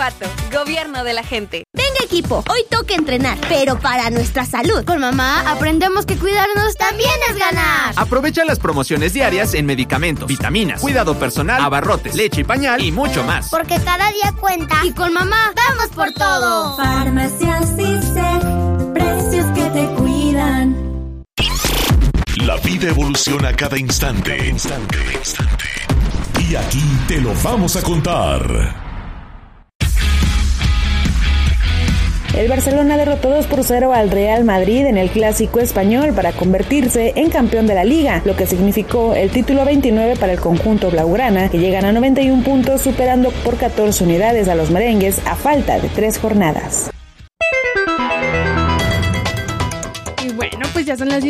Pato, gobierno de la gente. Venga, equipo, hoy toca entrenar, pero para nuestra salud. Con mamá aprendemos que cuidarnos también es ganar. Aprovecha las promociones diarias en medicamentos, vitaminas, cuidado personal, abarrotes, leche y pañal y mucho más. Porque cada día cuenta y con mamá vamos por todo. Farmacias ISEC, precios que te cuidan. La vida evoluciona cada instante. Y aquí te lo vamos a contar. El Barcelona derrotó 2-0 al Real Madrid en el Clásico Español para convertirse en campeón de la Liga, lo que significó el título 29 para el conjunto blaugrana, que llegan a 91 puntos, superando por 14 unidades a los merengues a falta de 3 jornadas. Y bueno, pues ya son las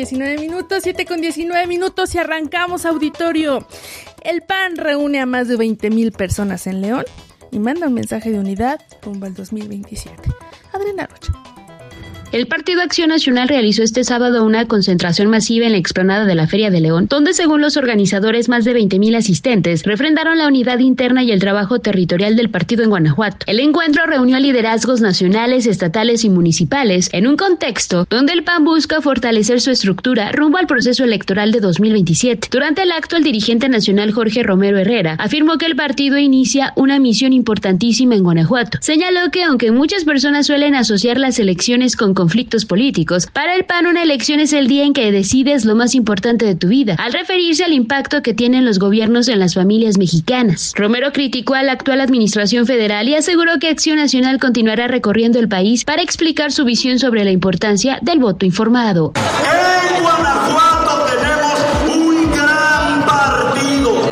7:19 minutos y arrancamos, auditorio. El PAN reúne a más de 20,000 personas en León y manda un mensaje de unidad rumbo al 2027. Adriana Rocha. El Partido Acción Nacional realizó este sábado una concentración masiva en la explanada de la Feria de León, donde según los organizadores más de 20,000 asistentes refrendaron la unidad interna y el trabajo territorial del partido en Guanajuato. El encuentro reunió a liderazgos nacionales, estatales y municipales en un contexto donde el PAN busca fortalecer su estructura rumbo al proceso electoral de 2027. Durante el acto, el dirigente nacional Jorge Romero Herrera afirmó que el partido inicia una misión importantísima en Guanajuato. Señaló que aunque muchas personas suelen asociar las elecciones con conflictos políticos, para el PAN una elección es el día en que decides lo más importante de tu vida, al referirse al impacto que tienen los gobiernos en las familias mexicanas. Romero criticó a la actual administración federal y aseguró que Acción Nacional continuará recorriendo el país para explicar su visión sobre la importancia del voto informado. En Guanajuato tenemos un gran partido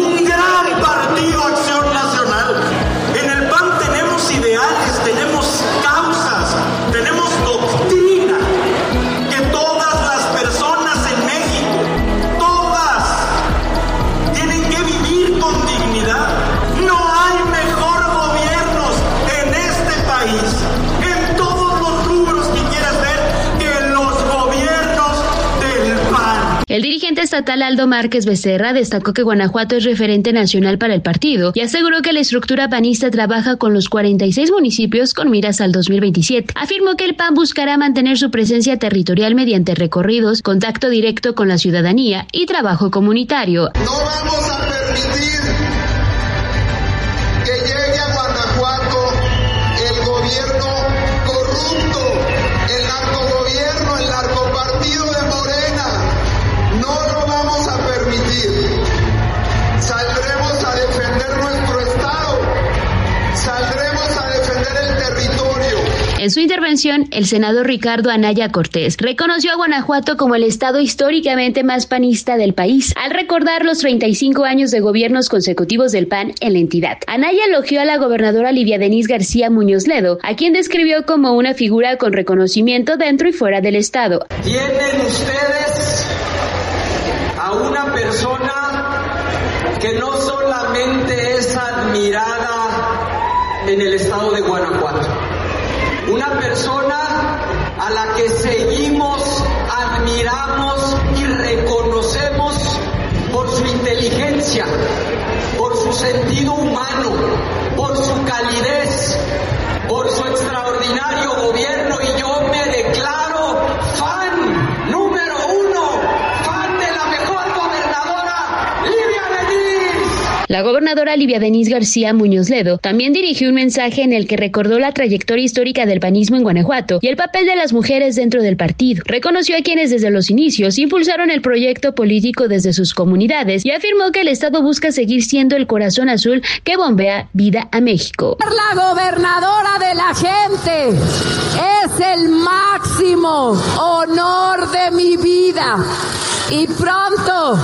Acción Nacional. En el PAN tenemos ideales, tenemos causas, tenemos doctrina, que todas las personas en México, todas, tienen que vivir con dignidad. No hay mejor gobiernos en este país, en todos los rubros que quieras ver, que los gobiernos del PAN. El dirigente estatal Aldo Márquez Becerra destacó que Guanajuato es referente nacional para el partido y aseguró que la estructura panista trabaja con los 46 municipios con miras al 2027. Afirmó que el PAN buscará mantener su presencia territorial mediante recorridos, contacto directo con la ciudadanía y trabajo comunitario. No vamos a permitir que llegue a Guanajuato el gobierno corrupto, el narcogobierno, el narcopartido de Morena. No lo vamos a permitir. Saldremos a defender nuestro estado. Saldremos a defender el territorio. En su intervención, el senador Ricardo Anaya Cortés reconoció a Guanajuato como el estado históricamente más panista del país, al recordar los 35 años de gobiernos consecutivos del PAN en la entidad. Anaya elogió a la gobernadora Livia Denís García Muñoz Ledo, a quien describió como una figura con reconocimiento dentro y fuera del estado. Tienen ustedes a una persona que no solamente es admirada en el estado de Guanajuato, una persona a la que seguimos, admiramos y reconocemos por su inteligencia, por su sentido humano, por su calidez, por su extraordinario gobierno, y yo me declaro fan número 1, fan de la mejor gobernadora, Livia Denís. La gobernadora Livia Denís García Muñoz Ledo también dirigió un mensaje en el que recordó la trayectoria histórica del panismo en Guanajuato y el papel de las mujeres dentro del partido. Reconoció a quienes desde los inicios impulsaron el proyecto político desde sus comunidades y afirmó que el estado busca seguir siendo el corazón azul que bombea vida a México. La gobernadora de la gente es el máximo honor de mi vida y pronto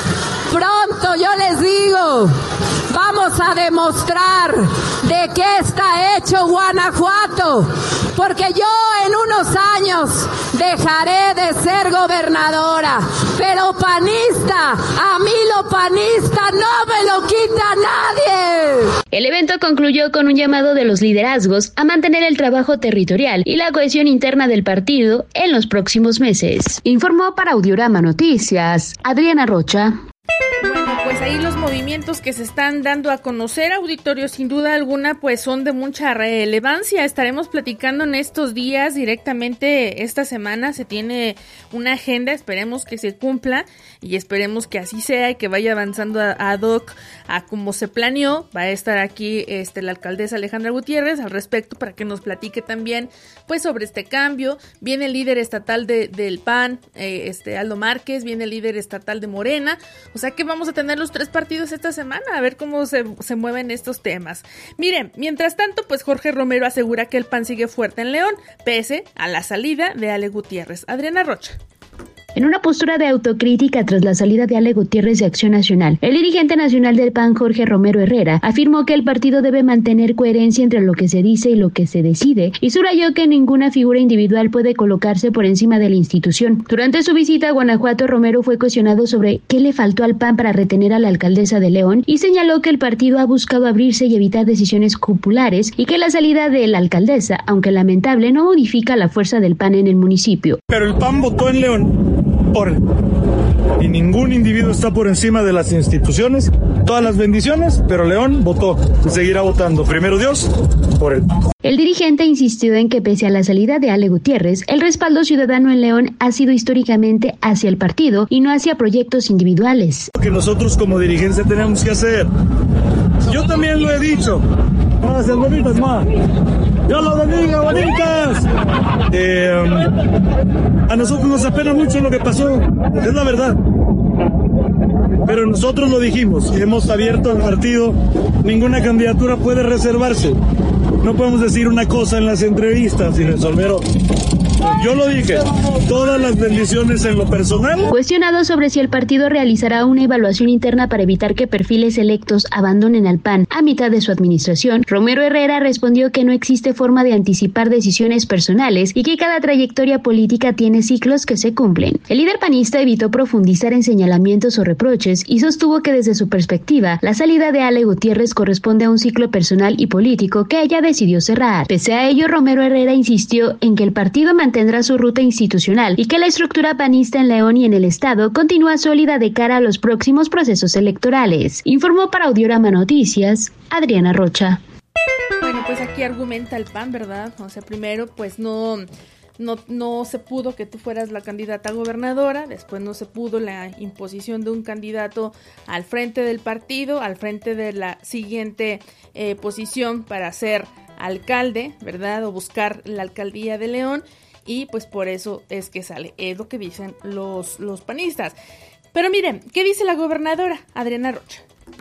yo les digo, vamos a demostrar de qué está hecho Guanajuato, porque yo en unos años dejaré de ser gobernadora, pero panista, a mí lo panista no me lo quita nadie. El evento concluyó con un llamado de los liderazgos a mantener el trabajo territorial y la cohesión interna del partido en los próximos meses. Informó para Audiorama Noticias, Adriana Rocha. Bueno, pues ahí los movimientos que se están dando a conocer, auditorio, sin duda alguna, pues son de mucha relevancia. Estaremos platicando en estos días directamente. Esta semana se tiene una agenda, esperemos que se cumpla y esperemos que así sea y que vaya avanzando ad hoc a como se planeó. Va a estar aquí la alcaldesa Alejandra Gutiérrez al respecto para que nos platique también pues sobre este cambio. Viene el líder estatal del PAN, Aldo Márquez, viene el líder estatal de Morena, o sea que vamos a tener los 3 partidos esta semana, a ver cómo se mueven estos temas. Miren, mientras tanto, pues Jorge Romero asegura que el PAN sigue fuerte en León, pese a la salida de Ale Gutiérrez. Adriana Rocha. En una postura de autocrítica tras la salida de Ale Gutiérrez de Acción Nacional, el dirigente nacional del PAN, Jorge Romero Herrera, afirmó que el partido debe mantener coherencia entre lo que se dice y lo que se decide, y subrayó que ninguna figura individual puede colocarse por encima de la institución. Durante su visita a Guanajuato, Romero fue cuestionado sobre qué le faltó al PAN para retener a la alcaldesa de León y señaló que el partido ha buscado abrirse y evitar decisiones populares y que la salida de la alcaldesa, aunque lamentable, no modifica la fuerza del PAN en el municipio. Pero el PAN votó en León por él. Y ningún individuo está por encima de las instituciones. Todas las bendiciones, pero León votó y seguirá votando. Primero Dios, por él. El dirigente insistió en que pese a la salida de Ale Gutiérrez, el respaldo ciudadano en León ha sido históricamente hacia el partido y no hacia proyectos individuales. Lo que nosotros como dirigencia tenemos que hacer. Yo también lo he dicho. Van a ser bonitas, ma. ¡Dios los bendiga, bonitas! A nosotros nos apena mucho lo que pasó, es la verdad. Pero nosotros lo dijimos, hemos abierto el partido, ninguna candidatura puede reservarse. No podemos decir una cosa en las entrevistas y resolver otra. Yo lo dije, todas las bendiciones en lo personal. Cuestionado sobre si el partido realizará una evaluación interna para evitar que perfiles electos abandonen al PAN a mitad de su administración, Romero Herrera respondió que no existe forma de anticipar decisiones personales y que cada trayectoria política tiene ciclos que se cumplen. El líder panista evitó profundizar en señalamientos o reproches y sostuvo que desde su perspectiva, la salida de Ale Gutiérrez corresponde a un ciclo personal y político que ella decidió cerrar. Pese a ello, Romero Herrera insistió en que el partido mantendrá su ruta institucional y que la estructura panista en León y en el estado continúa sólida de cara a los próximos procesos electorales. Informó para Audiorama Noticias, Adriana Rocha. Bueno, pues aquí argumenta el PAN, ¿verdad? O sea, primero, pues no se pudo que tú fueras la candidata a gobernadora, después no se pudo la imposición de un candidato al frente del partido, al frente de la siguiente posición para ser alcalde, ¿verdad? O buscar la alcaldía de León. Y pues por eso es que sale, es lo que dicen los panistas. Pero miren, ¿qué dice la gobernadora Adriana Rocha?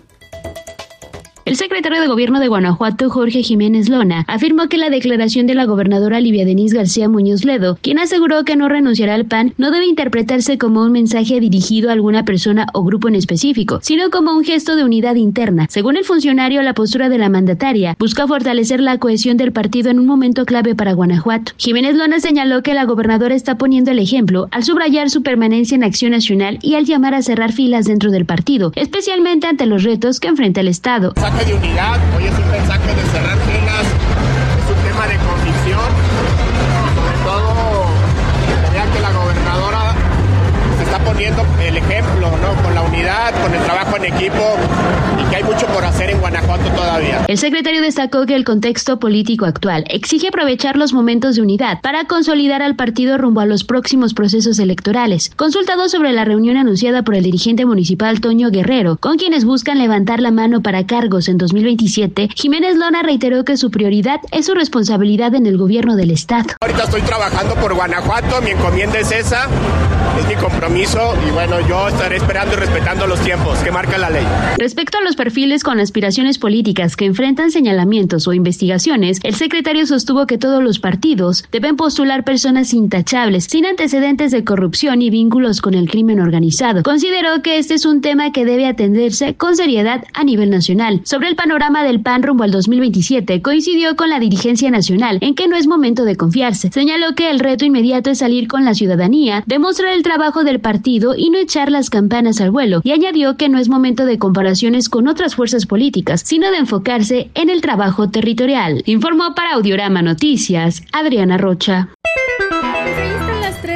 El secretario de Gobierno de Guanajuato, Jorge Jiménez Lona, afirmó que la declaración de la gobernadora Livia Denisse García Muñoz Ledo, quien aseguró que no renunciará al PAN, no debe interpretarse como un mensaje dirigido a alguna persona o grupo en específico, sino como un gesto de unidad interna. Según el funcionario, la postura de la mandataria busca fortalecer la cohesión del partido en un momento clave para Guanajuato. Jiménez Lona señaló que la gobernadora está poniendo el ejemplo al subrayar su permanencia en Acción Nacional y al llamar a cerrar filas dentro del partido, especialmente ante los retos que enfrenta el Estado. De unidad, hoy es un mensaje de cerrar filas, es un tema de convicción, sobre todo vean que la gobernadora se está poniendo el ejemplo, ¿no? Con la unidad, con el trabajo en equipo y que hay mucho por hacer en Guanajuato todavía. El secretario destacó que el contexto político actual exige aprovechar los momentos de unidad para consolidar al partido rumbo a los próximos procesos electorales. Consultado sobre la reunión anunciada por el dirigente municipal Toño Guerrero, con quienes buscan levantar la mano para cargos en 2027, Jiménez Lona reiteró que su prioridad es su responsabilidad en el gobierno del estado. Ahorita estoy trabajando por Guanajuato, mi encomienda es esa, es mi compromiso y bueno, yo estaré esperando y respetando los tiempos que marca la ley. Respecto a los perfiles con aspiraciones políticas que enfrentan señalamientos o investigaciones, el secretario sostuvo que todos los partidos deben postular personas intachables, sin antecedentes de corrupción y vínculos con el crimen organizado. Consideró que este es un tema que debe atenderse con seriedad a nivel nacional. Sobre el panorama del PAN rumbo al 2027, coincidió con la dirigencia nacional en que no es momento de confiarse. Señaló que el reto inmediato es salir con la ciudadanía, demostrar el trabajo del partido y no echar las campanas al vuelo, y añadió que no es momento de comparaciones con otras fuerzas políticas, sino de enfocarse en el trabajo territorial. Informó para Audiorama Noticias, Adriana Rocha. Pues ahí están las tres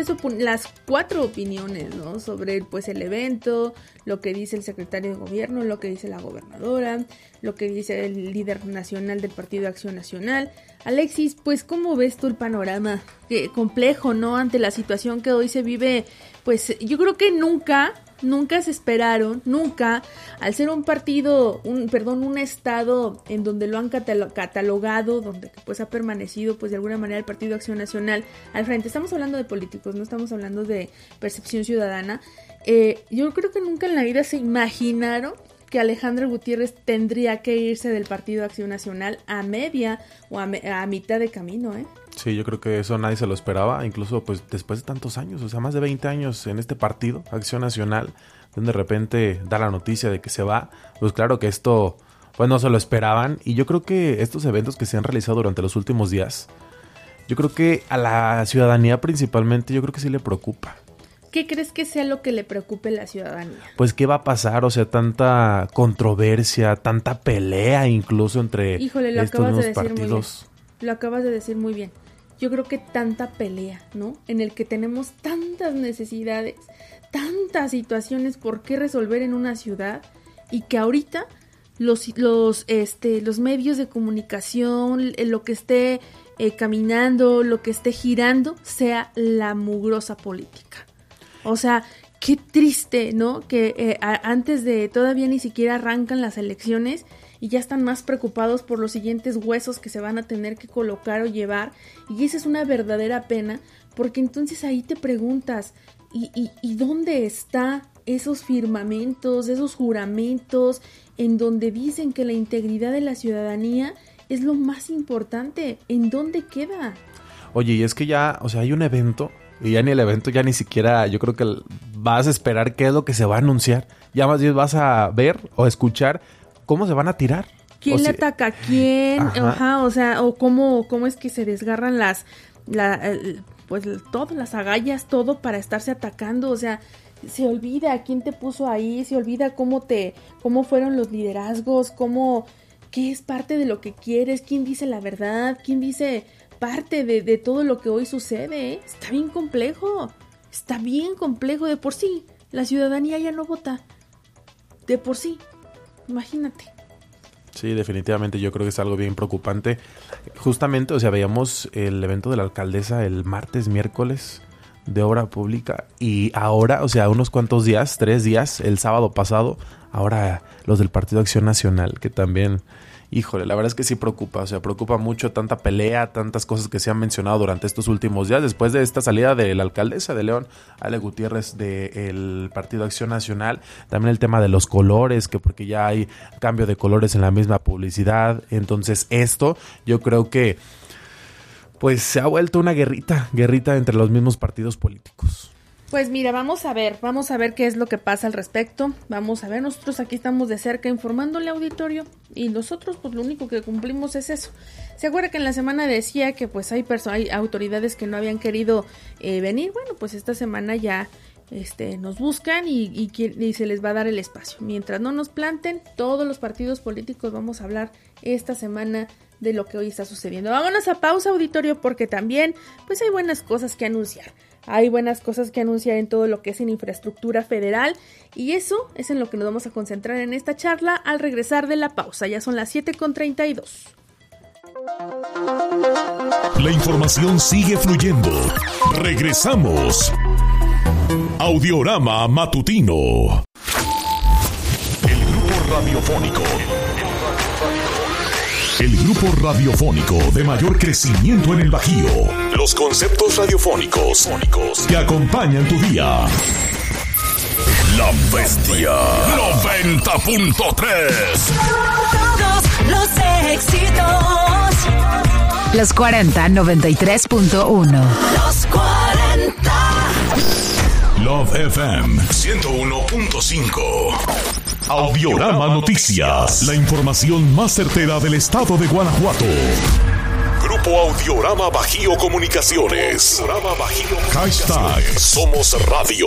las 4 opiniones, ¿no? Sobre pues el evento, lo que dice el secretario de gobierno, lo que dice la gobernadora, lo que dice el líder nacional del Partido Acción Nacional. Alexis, pues ¿cómo ves tú el panorama? Complejo, ¿no? Ante la situación que hoy se vive, pues yo creo que nunca se esperaron, al ser un estado en donde lo han catalogado, donde pues ha permanecido pues de alguna manera el Partido Acción Nacional al frente. Estamos hablando de políticos, no estamos hablando de percepción ciudadana. Yo creo que nunca en la vida se imaginaron que Alejandro Gutiérrez tendría que irse del Partido Acción Nacional a media o a mitad de camino, ¿eh? Sí, yo creo que eso nadie se lo esperaba, incluso pues después de tantos años, o sea, más de 20 años en este partido, Acción Nacional, donde de repente da la noticia de que se va. Pues claro que esto pues no se lo esperaban, y yo creo que estos eventos que se han realizado durante los últimos días, yo creo que a la ciudadanía principalmente, yo creo que sí le preocupa. ¿Qué crees que sea lo que le preocupe a la ciudadanía? Pues qué va a pasar, o sea, tanta controversia, tanta pelea incluso entre estos mismos partidos. Lo acabas de decir muy bien. Yo creo que tanta pelea, ¿no? En el que tenemos tantas necesidades, tantas situaciones por qué resolver en una ciudad, y que ahorita los medios de comunicación, lo que esté caminando, lo que esté girando, sea la mugrosa política. O sea, qué triste, ¿no? Que antes de todavía ni siquiera arrancan las elecciones y ya están más preocupados por los siguientes huesos que se van a tener que colocar o llevar. Y esa es una verdadera pena, porque entonces ahí te preguntas, ¿y dónde están esos firmamentos, esos juramentos en donde dicen que la integridad de la ciudadanía es lo más importante? ¿En dónde queda? Oye, y es que ya, o sea, hay un evento, y ya ni el evento, ya ni siquiera, yo creo que vas a esperar qué es lo que se va a anunciar. Ya más bien vas a ver o escuchar cómo se van a tirar. ¿Quién le ataca a quién? Ajá, o sea, o cómo es que se desgarran pues todas las agallas, todo para estarse atacando. O sea, se olvida quién te puso ahí, se olvida cómo fueron los liderazgos, qué es parte de lo que quieres, quién dice la verdad, quién dice parte de todo lo que hoy sucede, ¿eh? Está bien complejo, de por sí, la ciudadanía ya no vota, de por sí. Imagínate. Sí, definitivamente yo creo que es algo bien preocupante. Justamente, o sea, veíamos el evento de la alcaldesa el martes, miércoles de obra pública, y ahora, o sea, unos cuantos días, 3 días, el sábado pasado, ahora los del Partido Acción Nacional, que también, híjole, la verdad es que sí preocupa, o sea, preocupa mucho tanta pelea, tantas cosas que se han mencionado durante estos últimos días, después de esta salida de la alcaldesa de León, Ale Gutiérrez, del Partido Acción Nacional. También el tema de los colores, que porque ya hay cambio de colores en la misma publicidad. Entonces esto, yo creo que pues se ha vuelto una guerrita entre los mismos partidos políticos. Pues mira, vamos a ver qué es lo que pasa al respecto. Vamos a ver, nosotros aquí estamos de cerca informándole al auditorio, y nosotros pues lo único que cumplimos es eso. ¿Se acuerda que en la semana decía que pues hay autoridades que no habían querido venir? Bueno, pues esta semana ya nos buscan y se les va a dar el espacio. Mientras no nos planten, todos los partidos políticos vamos a hablar esta semana de lo que hoy está sucediendo. Vámonos a pausa, auditorio, porque también pues hay buenas cosas que anunciar. Hay buenas cosas que anunciar en todo lo que es en infraestructura federal, y eso es en lo que nos vamos a concentrar en esta charla al regresar de la pausa. Ya son las 7:32. La información sigue fluyendo. Regresamos. Audiorama Matutino. El grupo radiofónico de mayor crecimiento en el Bajío. Los conceptos radiofónicos que acompañan tu día. La Bestia 90.3. Todos los éxitos. Los 40 93.1. Los 40. Love FM 101.5. Audiorama Noticias. La información más certera del estado de Guanajuato. Grupo Audiorama Bajío Comunicaciones. Hashtag Somos Radio.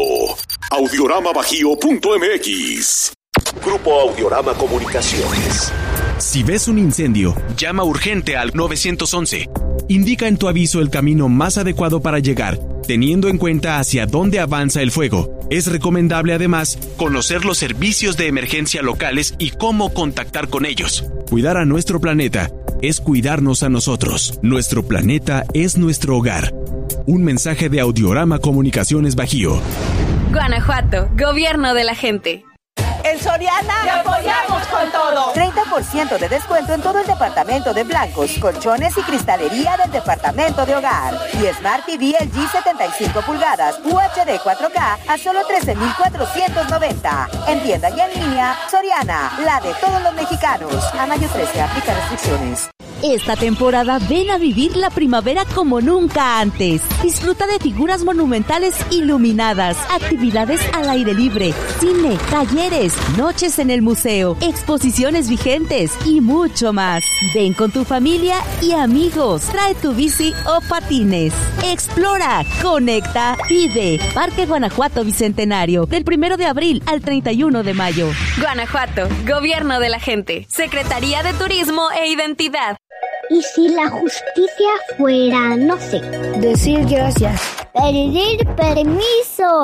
Audioramabajío.mx. Grupo Audiorama Comunicaciones. Si ves un incendio, llama urgente al 911. Indica en tu aviso el camino más adecuado para llegar, teniendo en cuenta hacia dónde avanza el fuego. Es recomendable además conocer los servicios de emergencia locales y cómo contactar con ellos. Cuidar a nuestro planeta es cuidarnos a nosotros. Nuestro planeta es nuestro hogar. Un mensaje de Audiorama Comunicaciones Bajío. Guanajuato, gobierno de la gente. En Soriana te apoyamos con todo. 30% de descuento en todo el departamento de blancos, colchones y cristalería del departamento de hogar. Y Smart TV LG 75 pulgadas UHD 4K a solo 13,490. En tienda y en línea, Soriana, la de todos los mexicanos. A mayo 13, aplica restricciones. Esta temporada ven a vivir la primavera como nunca antes. Disfruta de figuras monumentales iluminadas, actividades al aire libre, cine, talleres, noches en el museo, exposiciones vigentes y mucho más. Ven con tu familia y amigos. Trae tu bici o patines. Explora, conecta, vive. Parque Guanajuato Bicentenario, del 1 de abril al 31 de mayo. Guanajuato, gobierno de la gente. Secretaría de Turismo e Identidad. ¿Y si la justicia fuera, no sé, decir gracias, pedir permiso?